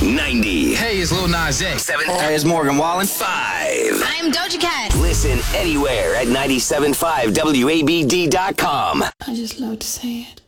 90. Hey, it's Lil Nas X. 7. Hey, it's Morgan Wallen. 5. I'm Doja Cat. Listen anywhere at 97.5WABD.com. I just love to say it.